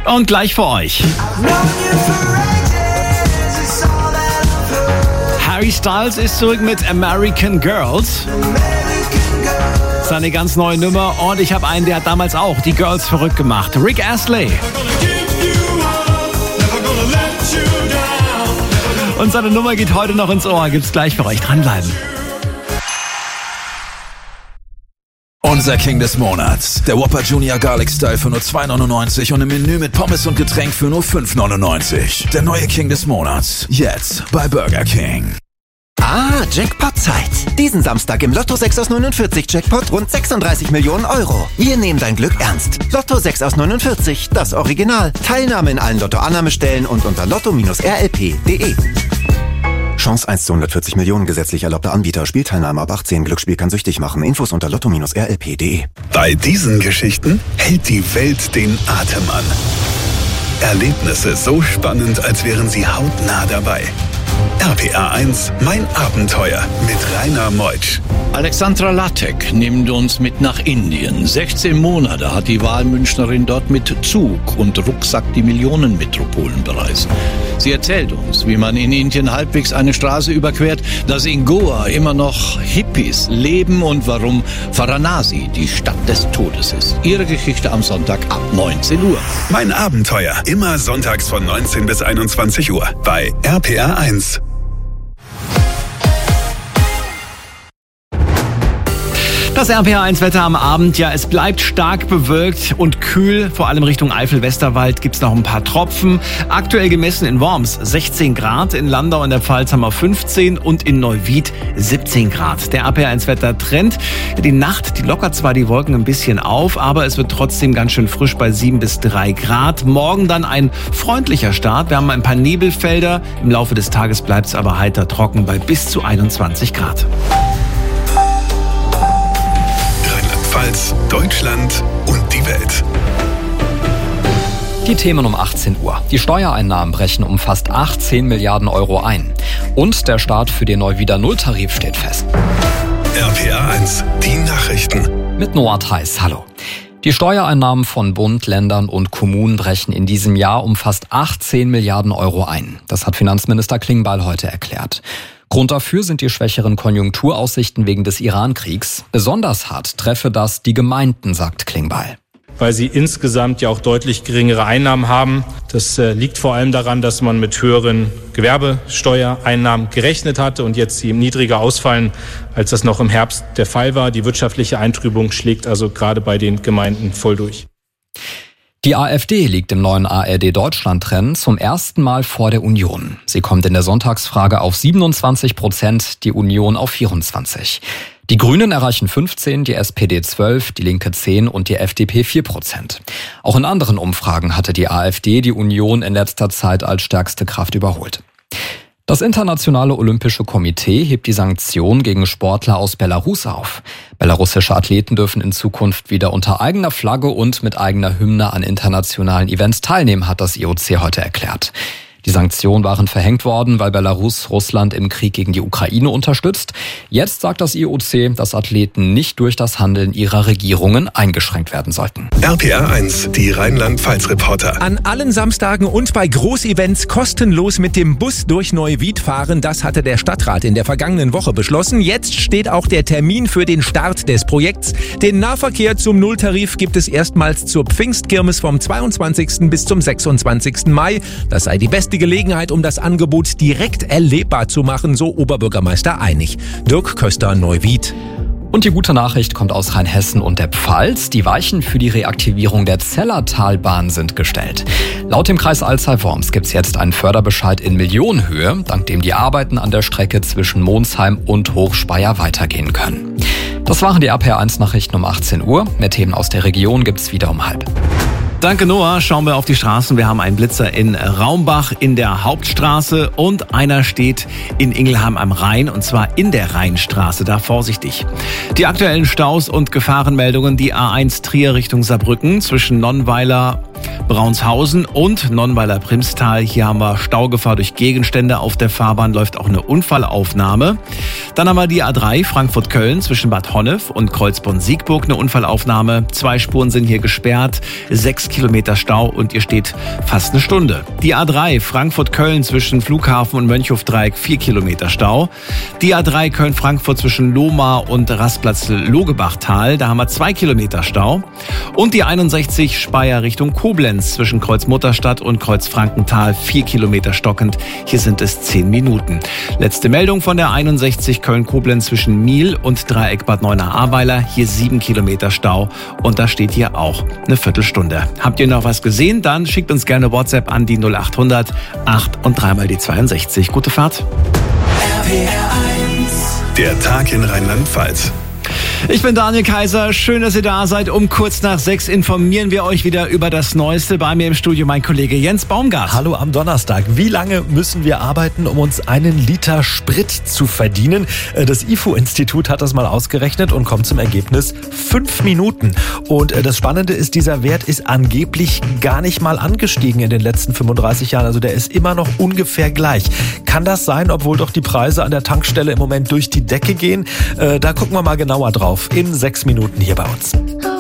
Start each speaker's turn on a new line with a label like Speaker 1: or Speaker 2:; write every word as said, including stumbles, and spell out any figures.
Speaker 1: Und gleich für euch. Harry Styles ist zurück mit American Girls. Seine ganz neue Nummer. Und ich habe einen, der hat damals auch die Girls verrückt gemacht. Rick Astley. Und seine Nummer geht heute noch ins Ohr. Gibt's gleich für euch. Dranbleiben.
Speaker 2: Unser King des Monats. Der Whopper Junior Garlic Style für nur zwei neunundneunzig und im Menü mit Pommes und Getränk für nur fünf neunundneunzig. Der neue King des Monats. Jetzt bei Burger King.
Speaker 3: Ah, Jackpot-Zeit. Diesen Samstag im Lotto sechs aus neunundvierzig Jackpot rund sechsunddreißig Millionen Euro. Wir nehmen dein Glück ernst. Lotto sechs aus neunundvierzig, das Original. Teilnahme in allen Lotto-Annahmestellen und unter lotto R L P punkt de. Chance eins zu hundertvierzig Millionen, gesetzlich erlaubter Anbieter. Spielteilnahme ab achtzehn. Glücksspiel kann süchtig machen. Infos unter lotto R L P punkt de.
Speaker 4: Bei diesen Geschichten hält die Welt den Atem an. Erlebnisse so spannend, als wären sie hautnah dabei. R P R eins, mein Abenteuer mit Rainer Meutsch.
Speaker 5: Alexandra Lattek nimmt uns mit nach Indien. sechzehn Monate hat die Wahlmünchnerin dort mit Zug und Rucksack die Millionenmetropolen bereist. Sie erzählt uns, wie man in Indien halbwegs eine Straße überquert, dass in Goa immer noch Hippies leben und warum Varanasi die Stadt des Todes ist. Ihre Geschichte am Sonntag ab neunzehn Uhr.
Speaker 4: Mein Abenteuer, immer sonntags von neunzehn bis einundzwanzig Uhr bei R P R eins.
Speaker 1: Das R P R eins Wetter am Abend, ja, es bleibt stark bewölkt und kühl. Vor allem Richtung Eifel-Westerwald gibt's noch ein paar Tropfen. Aktuell gemessen in Worms sechzehn Grad, in Landau in der Pfalz haben wir fünfzehn und in Neuwied siebzehn Grad. Der R P R eins Wetter-Trend. Die Nacht, die lockert zwar die Wolken ein bisschen auf, aber es wird trotzdem ganz schön frisch bei sieben bis drei Grad. Morgen dann ein freundlicher Start. Wir haben ein paar Nebelfelder. Im Laufe des Tages bleibt's aber heiter trocken bei bis zu einundzwanzig Grad.
Speaker 4: Deutschland und die Welt.
Speaker 6: Die Themen um achtzehn Uhr. Die Steuereinnahmen brechen um fast achtzehn Milliarden Euro ein. Und der Start für den Neuwieder Nulltarif steht fest.
Speaker 4: R P R eins, die Nachrichten.
Speaker 6: Mit Noah Theis, hallo. Die Steuereinnahmen von Bund, Ländern und Kommunen brechen in diesem Jahr um fast achtzehn Milliarden Euro ein. Das hat Finanzminister Klingbeil heute erklärt. Grund dafür sind die schwächeren Konjunkturaussichten wegen des Iran-Kriegs. Besonders hart treffe das die Gemeinden, sagt Klingbeil.
Speaker 7: Weil sie insgesamt ja auch deutlich geringere Einnahmen haben. Das äh, liegt vor allem daran, dass man mit höheren Gewerbesteuereinnahmen gerechnet hatte und jetzt sie niedriger ausfallen, als das noch im Herbst der Fall war. Die wirtschaftliche Eintrübung schlägt also gerade bei den Gemeinden voll durch.
Speaker 6: Die AfD liegt im neuen A R D-Deutschland-Trend zum ersten Mal vor der Union. Sie kommt in der Sonntagsfrage auf siebenundzwanzig Prozent, die Union auf vierundzwanzig. Die Grünen erreichen fünfzehn, die S P D zwölf, die Linke zehn und die F D P vier Prozent. Auch in anderen Umfragen hatte die AfD die Union in letzter Zeit als stärkste Kraft überholt. Das Internationale Olympische Komitee hebt die Sanktionen gegen Sportler aus Belarus auf. Belarussische Athleten dürfen in Zukunft wieder unter eigener Flagge und mit eigener Hymne an internationalen Events teilnehmen, hat das I O C heute erklärt. Die Sanktionen waren verhängt worden, weil Belarus Russland im Krieg gegen die Ukraine unterstützt. Jetzt sagt das I O C, dass Athleten nicht durch das Handeln ihrer Regierungen eingeschränkt werden sollten.
Speaker 4: R P R eins, die Rheinland-Pfalz-Reporter.
Speaker 8: An allen Samstagen und bei Großevents kostenlos mit dem Bus durch Neuwied fahren, das hatte der Stadtrat in der vergangenen Woche beschlossen. Jetzt steht auch der Termin für den Start des Projekts. Den Nahverkehr zum Nulltarif gibt es erstmals zur Pfingstkirmes vom zweiundzwanzigsten bis zum sechsundzwanzigsten Mai. Das sei die beste Gelegenheit, um das Angebot direkt erlebbar zu machen, so Oberbürgermeister Einig. Dirk Köster, Neuwied.
Speaker 6: Und die gute Nachricht kommt aus Rheinhessen und der Pfalz. Die Weichen für die Reaktivierung der Zellertalbahn sind gestellt. Laut dem Kreis Alzey-Worms gibt es jetzt einen Förderbescheid in Millionenhöhe, dank dem die Arbeiten an der Strecke zwischen Monsheim und Hochspeyer weitergehen können. Das waren die R P R eins Nachrichten um achtzehn Uhr. Mehr Themen aus der Region gibt's wieder um halb.
Speaker 1: Danke, Noah. Schauen wir auf die Straßen. Wir haben einen Blitzer in Raumbach in der Hauptstraße und einer steht in Ingelheim am Rhein, und zwar in der Rheinstraße. Da vorsichtig. Die aktuellen Staus und Gefahrenmeldungen: die A eins Trier Richtung Saarbrücken zwischen Nonnweiler Braunshausen und Nonnweiler-Primstal. Hier haben wir Staugefahr durch Gegenstände. Auf der Fahrbahn läuft auch eine Unfallaufnahme. Dann haben wir die A drei Frankfurt-Köln zwischen Bad Honnef und Kreuzborn-Siegburg eine Unfallaufnahme. Zwei Spuren sind hier gesperrt, sechs Kilometer Stau und ihr steht fast eine Stunde. Die A drei Frankfurt-Köln zwischen Flughafen und Mönchhofdreieck, vier Kilometer Stau. Die A drei Köln-Frankfurt zwischen Lohmar und Rastplatz Logebachtal, da haben wir zwei Kilometer Stau. Und die einundsechzig Speyer Richtung Koblenz zwischen Kreuz-Mutterstadt und Kreuz-Frankenthal, vier Kilometer stockend. Hier sind es zehn Minuten. Letzte Meldung von der einundsechzig Köln-Koblenz zwischen Miel und Dreieck Bad Neuenahr-Ahrweiler. Hier sieben Kilometer Stau und da steht hier auch eine Viertelstunde. Habt ihr noch was gesehen? Dann schickt uns gerne WhatsApp an die null achthundert acht und dreimal die zweiundsechzig. Gute Fahrt.
Speaker 4: R P R eins. Der Tag in Rheinland-Pfalz.
Speaker 1: Ich bin Daniel Kaiser. Schön, dass ihr da seid. Um kurz nach sechs informieren wir euch wieder über das Neueste. Bei mir im Studio mein Kollege Jens Baumgart.
Speaker 9: Hallo am Donnerstag. Wie lange müssen wir arbeiten, um uns einen Liter Sprit zu verdienen? Das I F O-Institut hat das mal ausgerechnet und kommt zum Ergebnis fünf Minuten. Und das Spannende ist, dieser Wert ist angeblich gar nicht mal angestiegen in den letzten fünfunddreißig Jahren. Also der ist immer noch ungefähr gleich. Kann das sein, obwohl doch die Preise an der Tankstelle im Moment durch die Decke gehen? Da gucken wir mal genauer drauf in sechs Minuten hier bei uns.